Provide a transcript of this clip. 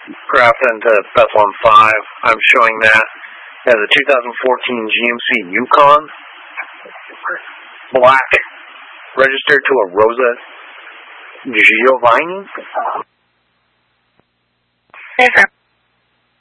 Craft into Bethlehem 5. I'm showing that as a 2014 GMC Yukon. Black. Registered to a Rosa Giovanni. Yes, sir.